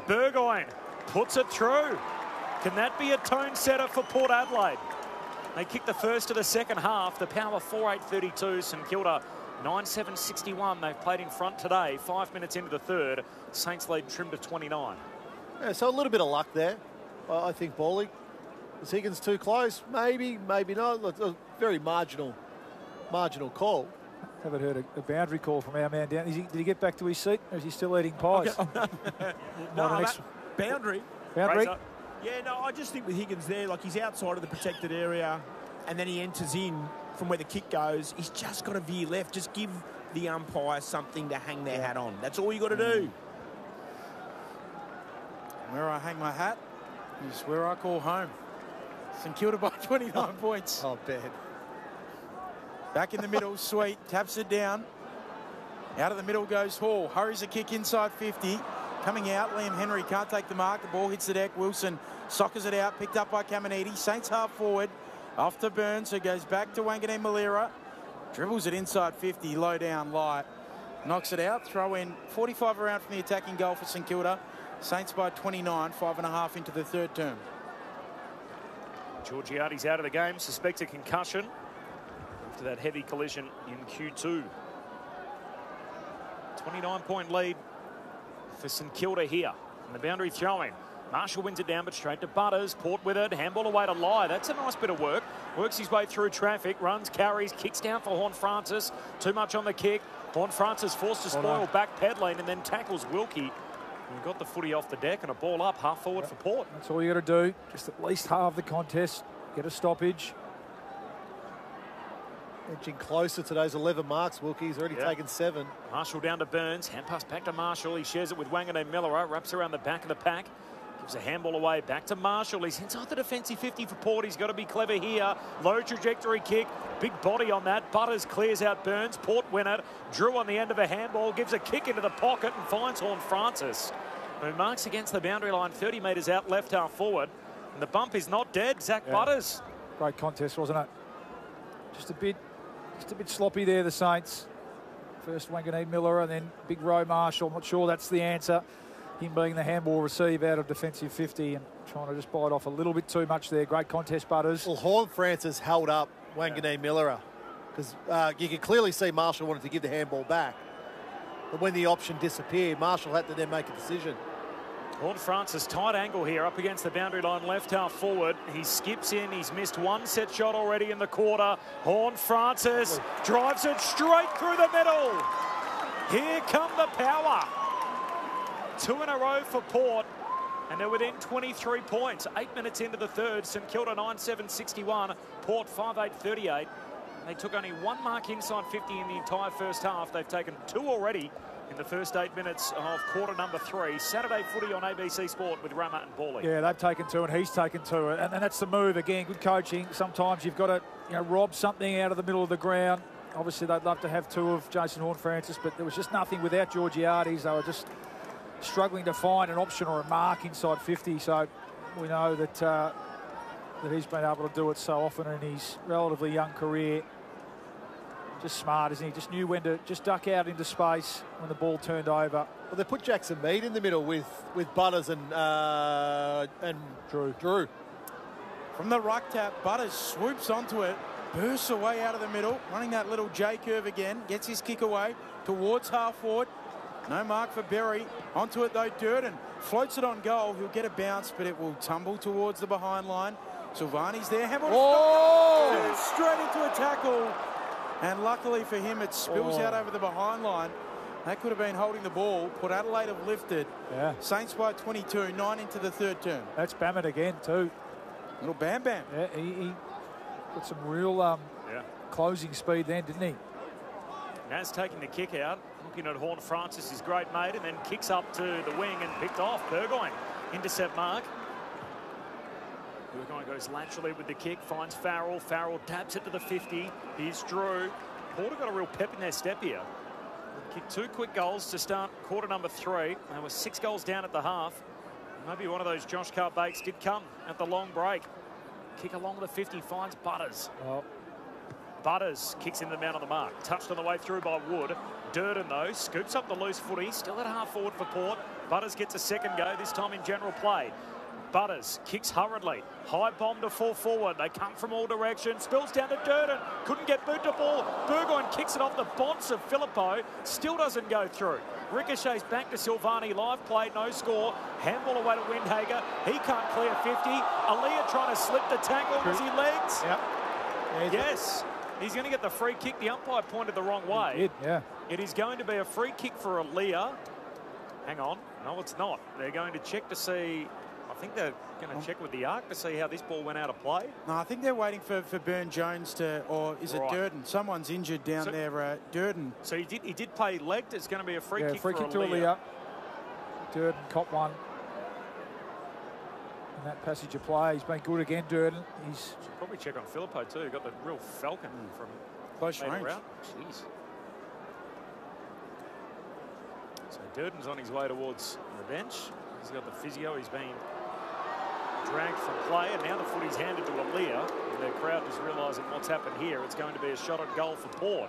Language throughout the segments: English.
Burgoyne puts it through. Can that be a tone setter for Port Adelaide? They kicked the first of the second half. The power 4-8-32. St Kilda 9-7-61. They've played in front today. 5 minutes into the third. Saints lead trimmed to 29. Yeah, so a little bit of luck there, I think, Bally. Is Higgins too close? Maybe, maybe not. A very marginal call. Haven't heard a boundary call from our man down. Did he get back to his seat, or is he still eating pies? No, boundary. Boundary? Yeah, no, I just think with Higgins there, like he's outside of the protected area and then he enters in from where the kick goes. He's just got to veer left. Just give the umpire something to hang their hat on. That's all you got to do. Where I hang my hat is where I call home. St Kilda by 29 points. Oh, bad. Back in the middle, Sweet taps it down. Out of the middle goes Hall. Hurries a kick inside 50. Coming out, Liam Henry can't take the mark. The ball hits the deck. Wilson soccers it out. Picked up by Caminiti. Saints half forward. Off to Burns, who goes back to Wanganeen Malira. Dribbles it inside 50. Low down, light. Knocks it out. Throw in 45 around from the attacking goal for St Kilda. Saints by 29. 5.5 into the third term. Georgiades out of the game. Suspected concussion after that heavy collision in Q2. 29-point lead for St Kilda here. And the boundary throwing. Marshall wins it down, but straight to Butters. Port with it. Handball away to Lai. That's a nice bit of work. Works his way through traffic. Runs, carries, kicks down for Horne-Francis. Too much on the kick. Horne-Francis forced to spoil back pedaling and then tackles Wilkie. And got the footy off the deck and a ball up half forward for Port. That's all you got to do. Just at least halve the contest. Get a stoppage. Edging closer to those 11 marks. Wilkie's already taken 7. Marshall down to Burns. Hand pass back to Marshall. He shares it with Wanganeen Miller. Wraps around the back of the pack. Gives a handball away back to Marshall. He's inside the defensive 50 for Port. He's got to be clever here. Low trajectory kick. Big body on that. Butters clears out Burns. Port win it. Drew on the end of a handball. Gives a kick into the pocket and finds Horne-Francis, who marks against the boundary line 30 metres out left half forward. And the bump is not dead. Zach Butters. Great contest, wasn't it? Just a bit sloppy there, the Saints. First Wanganeen Miller and then Big Row Marshall. I'm not sure that's the answer. Him being the handball receive out of defensive 50 and trying to just bite off a little bit too much there. Great contest, Butters. Well, Horne-Francis held up Wanganeen Miller because you could clearly see Marshall wanted to give the handball back. But when the option disappeared, Marshall had to then make a decision. Horne-Francis, tight angle here up against the boundary line, left half forward. He skips in. He's missed one set shot already in the quarter. Horne-Francis drives it straight through the middle. Here come the power. 2 in a row for Port, and they're within 23 points. 8 minutes into the third. St Kilda 9-7-61. Port 5-8-38. They took only 1 mark inside 50 in the entire first half. They've taken 2 already in the first 8 minutes of quarter number 3. Saturday footy on ABC Sport with Rama and Bally. Yeah, they've taken 2 and he's taken 2. And that's the move. Again, good coaching. Sometimes you've got to rob something out of the middle of the ground. Obviously, they'd love to have 2 of Jason Horne-Francis, but there was just nothing without Georgiades. They were just struggling to find an option or a mark inside 50. So we know that that he's been able to do it so often in his relatively young career. Just smart, isn't he? Just knew when to just duck out into space when the ball turned over. Well, they put Jackson Mead in the middle with Butters and Drew. From the ruck tap, Butters swoops onto it, bursts away out of the middle, running that little J curve again, gets his kick away towards half forward. No mark for Berry. Onto it though, Durden floats it on goal. He'll get a bounce, but it will tumble towards the behind line. Silvani's there. Straight into a tackle. And luckily for him, it spills out over the behind line. That could have been holding the ball. Port Adelaide have lifted. Yeah. Saints by 22, 9 into the third term. That's Bammett again too. Little Bam Bam. Yeah, he got some real closing speed then, didn't he? Naz taking the kick out, looking at Horne-Francis, his great mate, and then kicks up to the wing and picked off. Burgoyne, intercept mark. Burgoyne goes laterally with the kick, finds Farrell. Farrell taps it to the 50. Here's Drew. Port have got a real pep in their step here. Kicked 2 quick goals to start quarter number 3. They were 6 goals down at the half. Maybe one of those Josh Carr-Bates did come at the long break. Kick along the 50, finds Butters. Butters kicks into the man on the mark. Touched on the way through by Wood. Durden, though, scoops up the loose footy. Still at half forward for Port. Butters gets a second go, this time in general play. Butters kicks hurriedly. High bomb to full forward. They come from all directions. Spills down to Durden. Couldn't get boot to ball. Burgoyne kicks it off the bonds of Filippo. Still doesn't go through. Ricochets back to Silvani. Live play, no score. Handball away to Windhager. He can't clear 50. Aaliyah trying to slip the tackle. Was he legs? Yep. Yes. He's going to get the free kick. The umpire pointed the wrong way. He did, yeah. It is going to be a free kick for Aaliyah. Hang on. No, it's not. They're going to check to see... I think they're going to check with the arc to see how this ball went out of play. No, I think they're waiting for Burne-Jones to, or is it Durden? Someone's injured down there, Durden. So he did play legged. It's going to be a free kick free for kick to Aaliyah. Durden caught one in that passage of play. He's been good again, Durden. He's should probably check on Filippo too. Got the real falcon from close range. Jeez. So Durden's on his way towards the bench. He's got the physio. He's been dragged from play, and now the footy's handed to Aaliyah. And the crowd is realising what's happened here. It's going to be a shot at goal for Port.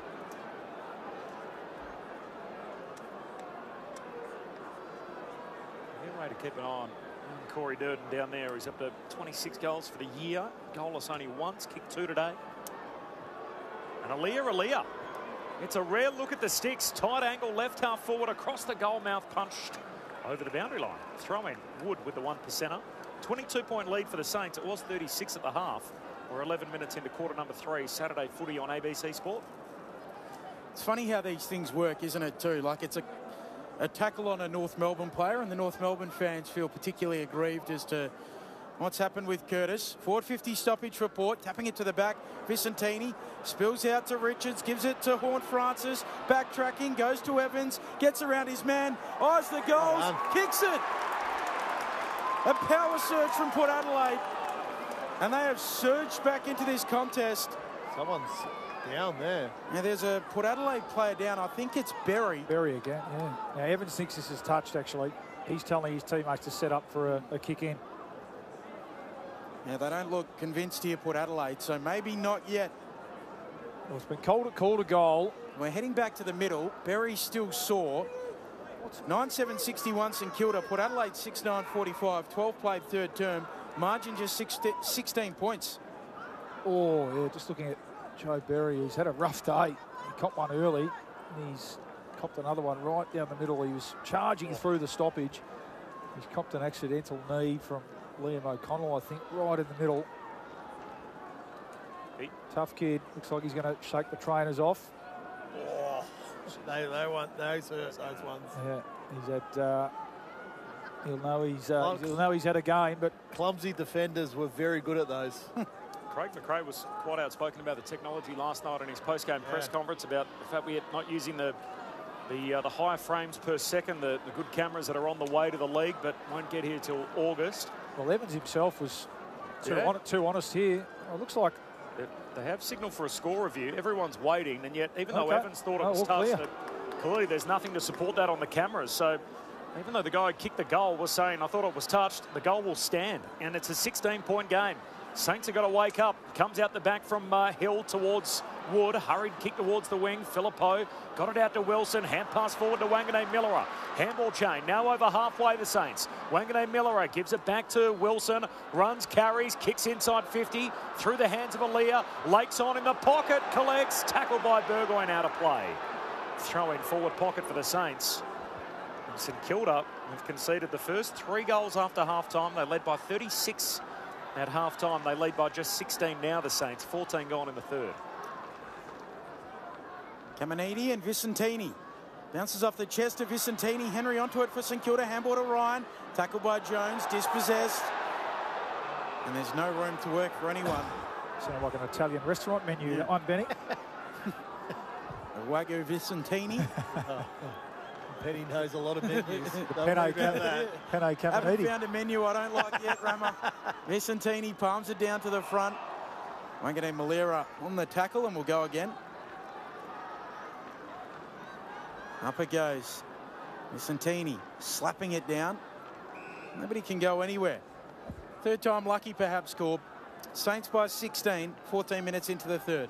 Good way to keep an eye on Corey Durden down there. He's up to 26 goals for the year. Goalless only once, kicked 2 today. And Aaliyah. It's a rare look at the sticks. Tight angle, left half forward, across the goal mouth, punched over the boundary line. Throw in Wood with the 1%er. 22-point lead for the Saints. It was 36 at the half. We're 11 minutes into quarter number 3. Saturday footy on ABC Sport. It's funny how these things work, isn't it, too? Like, it's a tackle on a North Melbourne player, and the North Melbourne fans feel particularly aggrieved as to what's happened with Curtis. Forward 50 stoppage report, tapping it to the back. Vicentini spills out to Richards, gives it to Horne-Francis. Backtracking, goes to Evans, gets around his man, eyes the goals, kicks it. A power surge from Port Adelaide. And they have surged back into this contest. Someone's down there. Now, there's a Port Adelaide player down. I think it's Berry. Berry again, yeah. Now, Evans thinks this is touched, actually. He's telling his teammates to set up for a kick in. Now, they don't look convinced here, Port Adelaide, so maybe not yet. Well, it's been called a goal. We're heading back to the middle. Berry's still sore. 9-7-61 St Kilda. Port Adelaide 6-9-45. 12 played third term. Margin just 16 points. Oh, yeah, just looking at Joe Berry. He's had a rough day. He copped one early. And he's copped another one right down the middle. He was charging through the stoppage. He's copped an accidental knee from Liam O'Connell, I think, right in the middle. Tough kid. Looks like he's going to shake the trainers off. Oh, they want those ones. Yeah, he's had. He'll know he's had a game, but Clumsy defenders were very good at those. Craig McRae was quite outspoken about the technology last night in his post-game press conference about the fact we're not using the higher frames per second, the good cameras that are on the way to the league, but won't get here till August. Well, Evans himself was too honest here. Well, it looks like they have signalled for a score review. Everyone's waiting, and yet even though Evans thought it was touched, clearly there's nothing to support that on the cameras. So even though the guy who kicked the goal was saying, I thought it was touched, the goal will stand, and it's a 16-point game. Saints have got to wake up. Comes out the back from Hill towards Wood. Hurried kick towards the wing. Filippo got it out to Wilson. Hand pass forward to Wanganeen Millera. Handball chain. Now over halfway the Saints. Wanganeen Millera gives it back to Wilson. Runs, carries, kicks inside 50. Through the hands of Aaliyah. Lakes on in the pocket. Collects. Tackled by Burgoyne out of play. Throw in forward pocket for the Saints. And St Kilda have conceded the first 3 goals after half-time. They led by 36 at half-time. They lead by just 16 now, the Saints. 14 gone in the third. Caminiti and Vicentini. Bounces off the chest of Vicentini. Henry onto it for St Kilda. Handball to Ryan. Tackled by Jones. Dispossessed. And there's no room to work for anyone. sound like an Italian restaurant menu. I'm Benny. Wagyu Vicentini. Penny knows a lot of menus. Penne Caminiti. Haven't found a menu I don't like yet, Rama. Vicentini palms it down to the front. Wanganeen Millera on the tackle, and we'll go again. Up it goes. Vicentini slapping it down. Nobody can go anywhere. Third time lucky, perhaps, Corb. Saints by 16, 14 minutes into the third.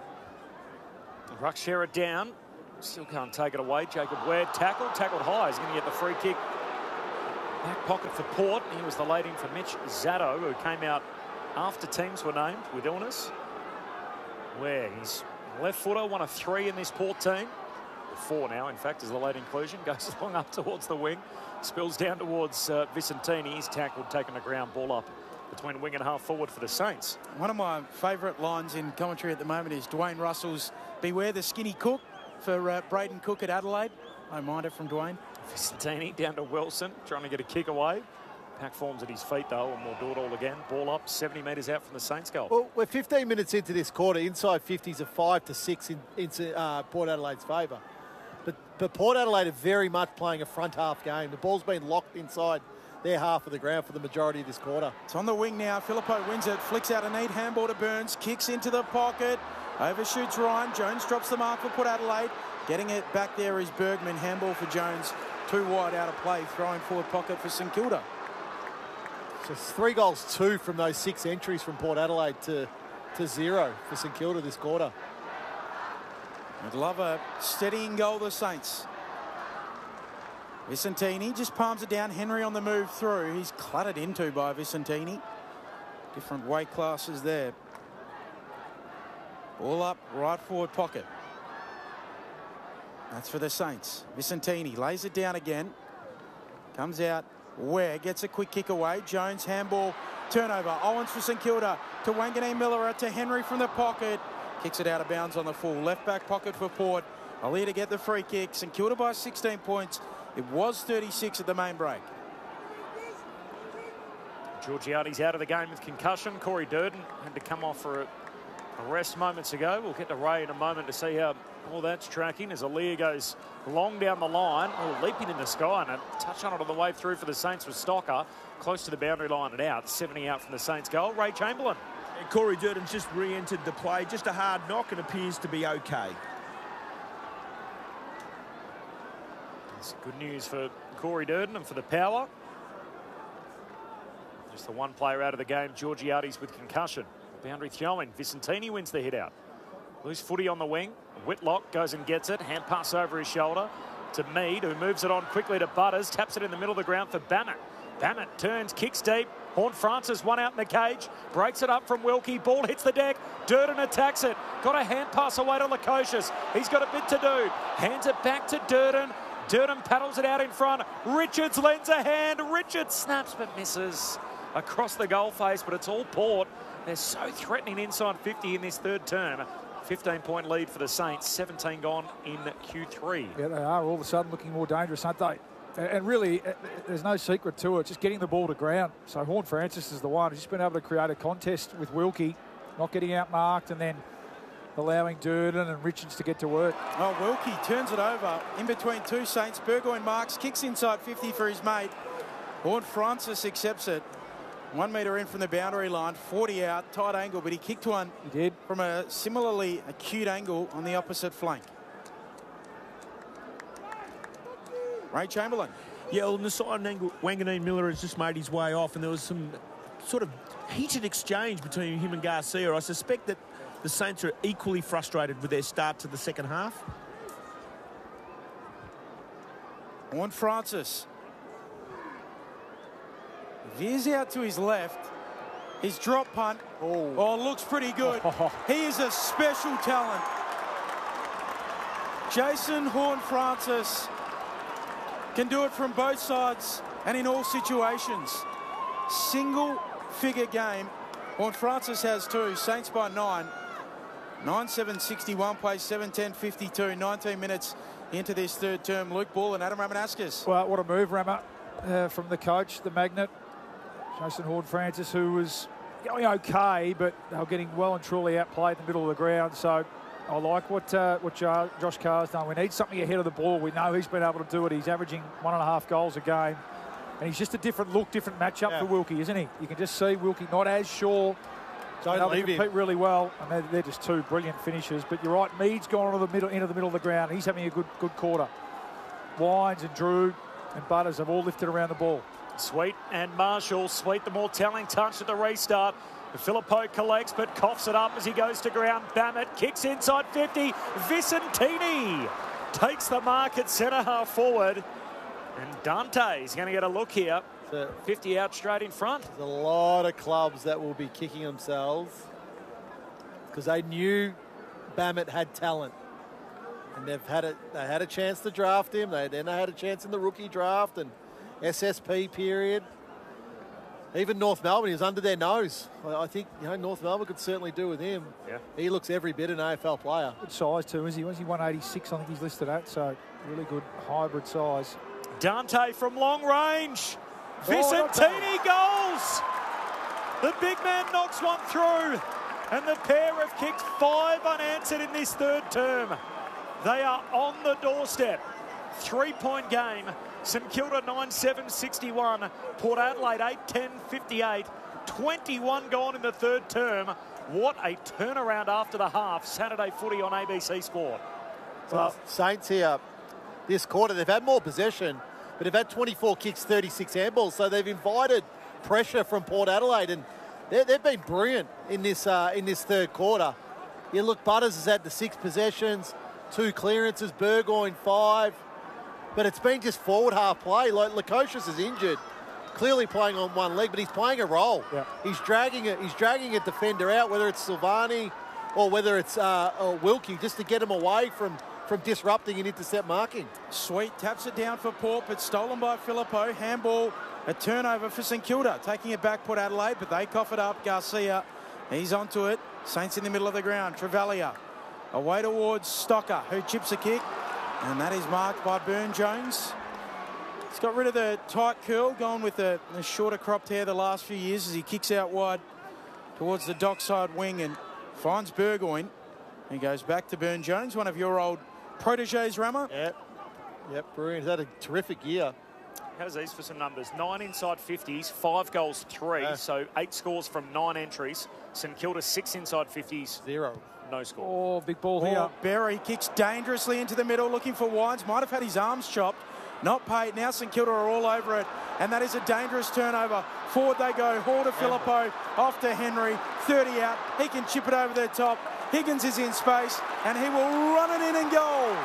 Ruck it down. Still can't take it away. Jacob Ware tackled high. He's going to get the free kick Back pocket for Port. He was the lead in for Mitch Zato, who came out after teams were named with illness. Where he's left footer, one of 3 in this Port team. 4 now, in fact, is the late inclusion. Goes along up towards the wing. Spills down towards Vicentini. He's tackled, taken a ground ball up between wing and half forward for the Saints. One of my favourite lines in commentary at the moment is Dwayne Russell's "Beware the skinny cook" for Braden Cook at Adelaide. No mind it from Dwayne. Vicentini down to Wilson, trying to get a kick away. Pack forms at his feet, though, and we'll do it all again. Ball up, 70 metres out from the Saints' goal. Well, we're 15 minutes into this quarter. Inside 50s are 5-6 in Port Adelaide's favour. But Port Adelaide are very much playing a front half game. The ball's been locked inside their half of the ground for the majority of this quarter. It's on the wing now. Filippo wins it, flicks out a neat handball to Burns, kicks into the pocket, overshoots Ryan. Jones drops the mark for Port Adelaide. Getting it back there is Bergman. Handball for Jones. Too wide out of play. Throwing forward pocket for St Kilda. So it's 3 goals, 2 from those 6 entries from Port Adelaide to 0 for St Kilda this quarter. I'd love a steadying goal, the Saints. Vicentini just palms it down. Henry on the move through. He's cluttered into by Vicentini. Different weight classes there. Ball up, right forward pocket. That's for the Saints. Vicentini lays it down again. Comes out. Ware gets a quick kick away. Jones, handball, turnover. Owens for St Kilda to Wanganeen Miller, to Henry from the pocket. Kicks it out of bounds on the full. Left back pocket for Port. Alia to get the free kick. St Kilda by 16 points. It was 36 at the main break. Georgiades out of the game with concussion. Corey Durden had to come off for a rest moments ago. We'll get to Ray in a moment to see how all that's tracking as Alia goes long down the line. Oh, leaping in the sky, and a touch on it on the way through for the Saints with Stocker. Close to the boundary line and out. 70 out from the Saints goal. Ray Chamberlain. And Corey Durden's just re-entered the play. Just a hard knock and appears to be okay. It's good news for Corey Durden and for the Power. Just the one player out of the game, Georgiades with concussion. Boundary throwing. Vicentini wins the hit out. Loose footy on the wing. Whitlock goes and gets it. Hand pass over his shoulder to Mead, who moves it on quickly to Butters. Taps it in the middle of the ground for Bammett. Bammett turns, kicks deep. Horne-Francis, one out in the cage. Breaks it up from Wilkie. Ball hits the deck. Durden attacks it. Got a hand pass away to Lukosius. He's got a bit to do. Hands it back to Durden. Durden paddles it out in front. Richards lends a hand. Richards snaps but misses across the goal face, but it's all Port. They're so threatening inside 50 in this third term. 15-point lead for the Saints. 17 gone in Q3. Yeah, they are all of a sudden looking more dangerous, aren't they? And really, there's no secret to it. Just getting the ball to ground. So Horne-Francis is the one who's just been able to create a contest with Wilkie, not getting outmarked, and then allowing Durden and Richards to get to work. Oh, Wilkie turns it over in between 2 Saints. Burgoyne marks, kicks inside 50 for his mate. Horne-Francis accepts it. 1 metre in from the boundary line, 40 out, tight angle, but he kicked one. He did. From a similarly acute angle on the opposite flank. Ray Chamberlain. Yeah, well, on the side angle, Wanganeen Miller has just made his way off, and there was some sort of heated exchange between him and Garcia. I suspect that the Saints are equally frustrated with their start to the second half. Horne-Francis veers out to his left. His drop punt. Oh, looks pretty good. He is a special talent. Jason Horne-Francis can do it from both sides and in all situations. Single figure game. Horne-Francis has 2. Saints by 9. 9-7-61 plays 7-10-52. 19 minutes into this third term. Luke Ball and Adam Ramanauskas. Well, what a move, Rama, from the coach, the magnet. Jason Horne-Francis, who was going okay, but they were getting well and truly outplayed in the middle of the ground. So I like what Josh Carr's done. We need something ahead of the ball. We know he's been able to do it. He's averaging 1.5 goals a game. And he's just a different look, different matchup for Wilkie, isn't he? You can just see Wilkie not as sure. Don't they leave compete him. really well, and they're just 2 brilliant finishers. But you're right, Mead's gone into the middle of the ground. He's having a good quarter. Wines and Drew and Butters have all lifted around the ball. Sweet and Marshall. Sweet, the more telling touch at the restart. Filippo collects but coughs it up as he goes to ground. Bammett kicks inside 50. Vicentini takes the mark at centre half forward. And Dante's going to get a look here. So 50 out straight in front. there's a lot of clubs that will be kicking themselves because they knew Bammett had talent. And they had a chance to draft him. They had a chance in the rookie draft and SSP period. Even North Melbourne, he was under their nose. I think North Melbourne could certainly do with him. Yeah. He looks every bit an AFL player. Good size too, is he? Was he 186? I think he's listed at, so really good hybrid size. Dante from long range. Vicentini goals. The big man knocks one through. And the pair have kicked 5 unanswered in this third term. They are on the doorstep. 3-point game. St Kilda 9-7-61. Port Adelaide 8-10-58. 21 gone in the third term. What a turnaround after the half. Saturday footy on ABC Sport. Well, Saints here, this quarter, they've had more possession, but they've had 24 kicks, 36 handballs, so they've invited pressure from Port Adelaide, and they've been brilliant in this third quarter. You look, Butters has had the 6 possessions, 2 clearances, Burgoyne 5, but it's been just forward half play. Like Lukosius is injured, clearly playing on one leg, but he's playing a role. Yeah. He's dragging a defender out, whether it's Silvani or whether it's Wilkie, just to get him away from disrupting and intercept marking. Sweet taps it down for Port, but stolen by Filippo. Handball, a turnover for St Kilda. Taking it back, Port Adelaide, but they cough it up. Garcia, he's onto it. Saints in the middle of the ground. Travalia away towards Stocker, who chips a kick. And that is marked by Burne-Jones. He's got rid of the tight curl, going with the shorter cropped hair the last few years as he kicks out wide towards the dockside wing and finds Burgoyne. He goes back to Burne-Jones, one of your old proteges, Rama. Yep, brilliant. He's had a terrific year. How's these for some numbers? 9 inside 50s, 5 goals, 3. So 8 scores from 9 entries. St Kilda 6 inside 50s. 0. No score. Oh, big ball here. Berry kicks dangerously into the middle, looking for Wines. Might have had his arms chopped. Not paid. Now St Kilda are all over it. And that is a dangerous turnover. Forward they go. Hall to Filippo. Off to Henry. 30 out. He can chip it over the top. Higgins is in space. And he will run it in and goal.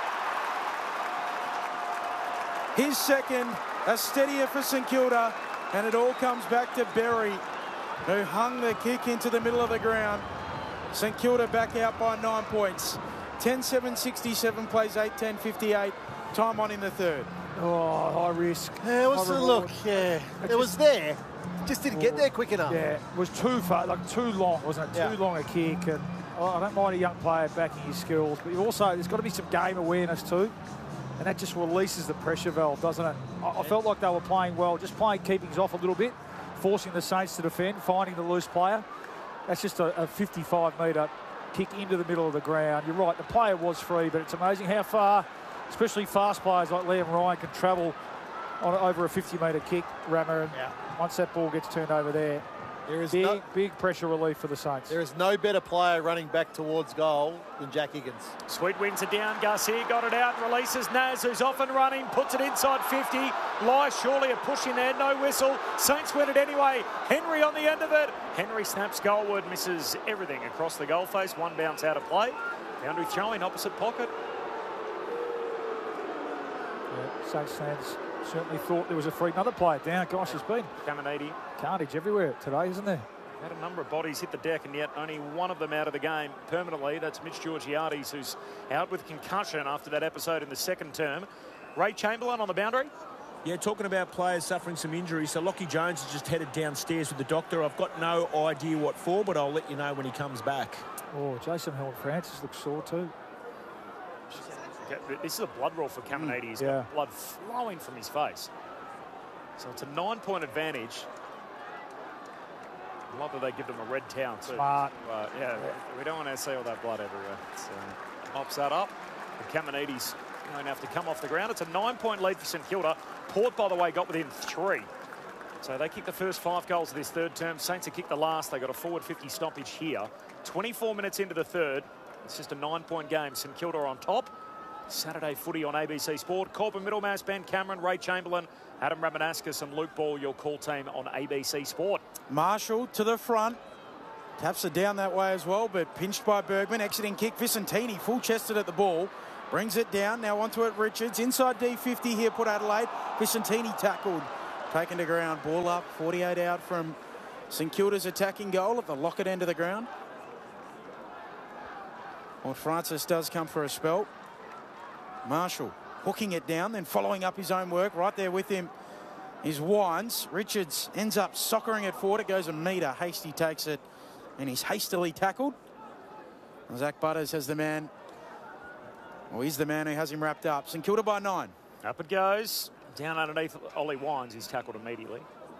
His second. A steadier for St Kilda. And it all comes back to Berry, who hung the kick into the middle of the ground. St Kilda back out by 9 points. 10-7-67 plays 8-10-58. Time on in the third. Oh, high risk. Yeah, it was High a reward. look. Yeah, it was there. Just didn't get there quick enough. Yeah, it was too far, too long, wasn't it? Yeah. Too long a kick. And I don't mind a young player backing his skills, but there's got to be some game awareness too. And that just releases the pressure valve, doesn't it? I felt like they were playing well, just playing keepings off a little bit, forcing the Saints to defend, finding the loose player. That's just a 55-metre kick into the middle of the ground. You're right, the player was free, but it's amazing how far, especially fast players like Liam Ryan, can travel on over a 50-metre kick, Rammer. And once that ball gets turned over there, There is big pressure relief for the Saints. There is no better player running back towards goal than Jack Higgins. Sweet wins it down. Garcia got it out. Releases Naz, who's off and running. Puts it inside 50. Lies surely a push in there. No whistle. Saints win it anyway. Henry on the end of it. Henry snaps goalward. Misses everything across the goal face. One bounce out of play. Boundary throw in opposite pocket. Yeah, Saints fans certainly thought there was a free. Another player down. Gosh, there's been Caminiti. carnage everywhere today, isn't there? Had a number of bodies hit the deck, and yet only one of them out of the game permanently. That's Mitch Georgiades, who's out with concussion after that episode in the second term. Ray Chamberlain on the boundary. Yeah, talking about players suffering some injuries. So Lockie Jones has just headed downstairs with the doctor. I've got no idea what for, but I'll let you know when he comes back. Oh, Jason Horne-Francis looks sore too. This is a blood roll for Caminiti. He's got blood flowing from his face. So it's a 9-point advantage. I love that they give them a red towel too. Smart. Yeah, we don't want to see all that blood everywhere. So mops that up. And Caminiti's going to have to come off the ground. It's a 9-point lead for St Kilda. Port, by the way, got within 3. So they kicked the first 5 goals of this third term. Saints have kicked the last. They got a forward 50 stoppage here. 24 minutes into the third. It's just a 9-point game. St Kilda on top. Saturday footy on ABC Sport. Corbin Middlemass, Ben Cameron, Ray Chamberlain, Adam Ramanaskas and Luke Ball, your call team on ABC Sport. Marshall to the front. Taps it down that way as well, but pinched by Bergman. Exiting kick. Vicentini full-chested at the ball. Brings it down. Now onto it, Richards. Inside D50 here, Port Adelaide. Vicentini tackled. taken to ground. Ball up, 48 out from St Kilda's attacking goal at the Lockett end of the ground. Well, Francis does come for a spell. Marshall hooking it down, then following up his own work. Right there with him is Wines. Richards ends up soccering it forward. It goes a metre. Hasty takes it, and he's hastily tackled. Zach Butters has the man. Well, he's the man who has him wrapped up. St Kilda by 9. Up it goes. Down underneath Ollie Wines. He's tackled immediately.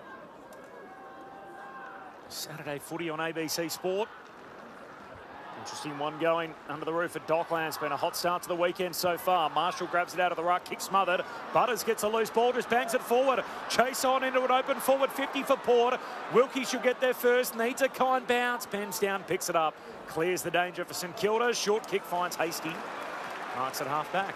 Saturday footy on ABC Sport. Interesting one going under the roof at Docklands. Been a hot start to the weekend so far. Marshall grabs it out of the ruck, kick smothered. Butters gets a loose ball, just bangs it forward. Chase on into an open forward 50 for Port. Wilkie should get there first. Needs a kind bounce. Bends down, picks it up. Clears the danger for St Kilda. Short kick finds Hasty. Marks at half back.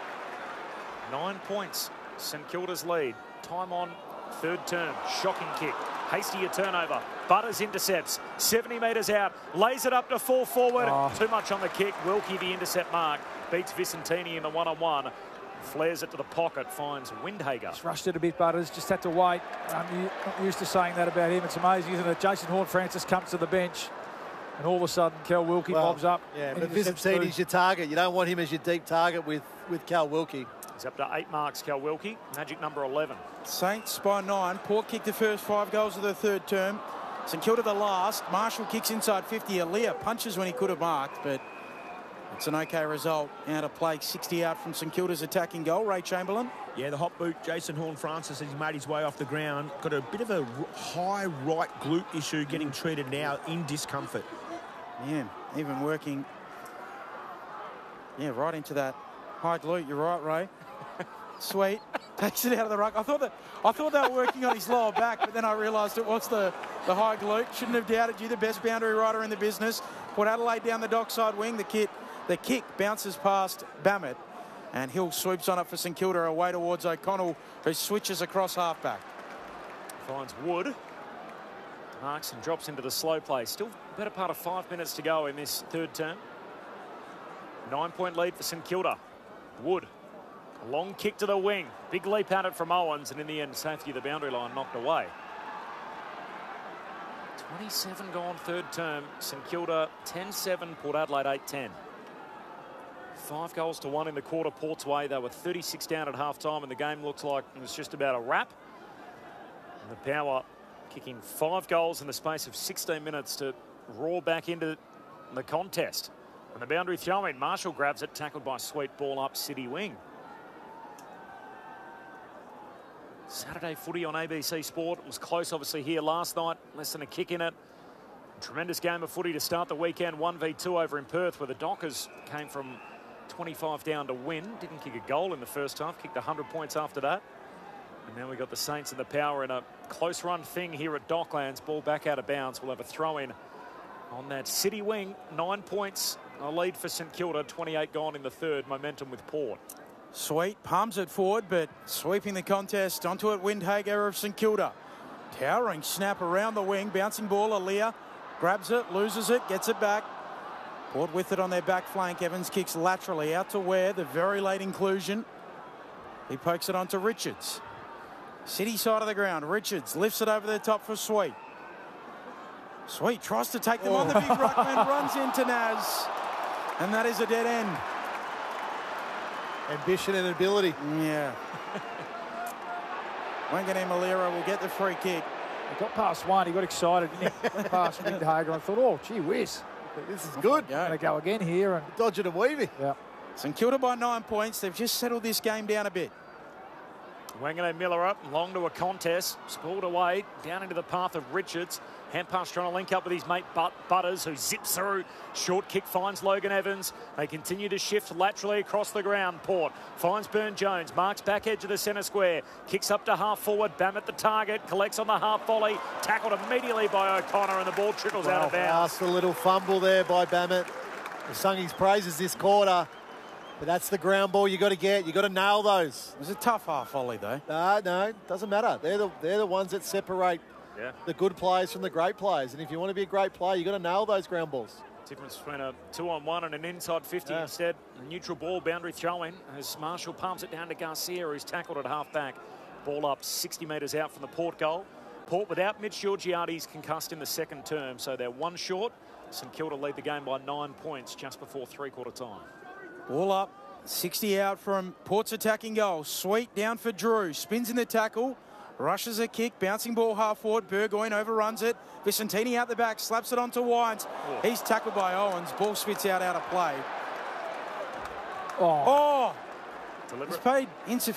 9 points. St Kilda's lead. Time on third term. Shocking kick. Hasty a turnover. Butters intercepts. 70 metres out. Lays it up to full forward. Too much on the kick. Wilkie the intercept mark. Beats Vicentini in the one-on-one. Flares it to the pocket. Finds Windhager. Just rushed it a bit, Butters. Just had to wait. I'm not used to saying that about him. It's amazing, isn't it? Jason Horne-Francis comes to the bench. And all of a sudden, Cal Wilkie bobs up. Yeah, but Vicentini's your target. You don't want him as your deep target with Cal Wilkie. He's up to 8 marks, Cal Wilkie. Magic number 11. Saints by 9. Port kicked the first 5 goals of the third term. St Kilda the last. Marshall kicks inside 50. Aaliyah punches when he could have marked, but it's an okay result. Out of play, 60 out from St Kilda's attacking goal. Ray Chamberlain. Yeah, the hot boot, Jason Horne-Francis, as he made his way off the ground. Got a bit of a high right glute issue getting treated now in discomfort. Yeah, even working. Yeah, right into that high glute. You're right, Ray. Sweet. Takes it out of the ruck. I thought they were working on his lower back, but then I realised it was the high glute. Shouldn't have doubted you, the best boundary rider in the business. Port Adelaide down the dockside wing. The kick bounces past Bammett, and Hill sweeps on it for St Kilda away towards O'Connell, who switches across halfback. Finds Wood. Marks and drops into the slow play. Still better part of 5 minutes to go in this third term. 9-point lead for St Kilda. Wood. A long kick to the wing. Big leap at it from Owens, and in the end, safety of the boundary line knocked away. 27 gone third term. St Kilda 10-7, Port Adelaide 8-10. 5 goals to 1 in the quarter Port's way. They were 36 down at half-time, and the game looks like it was just about a wrap. And the Power kicking 5 goals in the space of 16 minutes to roar back into the contest. And the boundary throw-in. Marshall grabs it, tackled by Sweet, ball up City wing. Saturday footy on ABC Sport. It was close, obviously, here last night. Less than a kick in it. Tremendous game of footy to start the weekend. 1v2 over in Perth, where the Dockers came from 25 down to win. Didn't kick a goal in the first half. Kicked 100 points after that. And now we got the Saints and the Power in a close run thing here at Docklands. Ball back out of bounds. We'll have a throw-in on that City wing. 9 points. A lead for St Kilda. 28 gone in the third. Momentum with Port. Sweet palms it forward, but sweeping the contest onto it. Windhager of St Kilda. Towering snap around the wing. Bouncing ball. Aaliyah grabs it, loses it, gets it back. Port with it on their back flank. Evans kicks laterally out to Ware. The very late inclusion. He pokes it onto Richards. City side of the ground. Richards lifts it over the top for Sweet. Sweet tries to take them on the big ruckman. Runs into Naz. And that is a dead end. Ambition and ability. Yeah. Wanganeen Malira will get the free kick. He got past one. He got excited. Past Windhager. I thought, oh, gee whiz. This is good. Going to go again here. And Dodging and weaving. yeah. St Kilda by 9 points. They've just settled this game down a bit. Wanganeen Miller up, long to a contest, spooled away, down into the path of Richards. Hampus trying to link up with his mate Butters, who zips through. Short kick finds Logan Evans. They continue to shift laterally across the ground. Port finds Burn-Jones, marks back edge of the centre square, kicks up to half forward, Bammett the target, collects on the half volley, tackled immediately by O'Connor, and the ball trickles out of bounds. Last a little fumble there by Bammett. He sung his praises this quarter. But that's the ground ball you got to get. You got to nail those. It was a tough half volley though. No, doesn't matter. They're the ones that separate the good players from the great players. And if you want to be a great player, you got to nail those ground balls. Difference between a 2-on-1 and an inside 50 instead. A neutral ball, boundary throw-in as Marshall palms it down to Garcia, who's tackled at half back. Ball up 60 metres out from the Port goal. Port without Mitch Georgiades concussed in the second term, so they're one short. St Kilda lead the game by 9 points just before three-quarter time. Ball up, 60 out from Port's attacking goal. Sweet down for Drew. Spins in the tackle. Rushes a kick. Bouncing ball half forward. Burgoyne overruns it. Vicentini out the back. Slaps it onto Wines. Oh. He's tackled by Owens. Ball spits out of play. Oh. Oh! Deliberate. He's paid insufficient.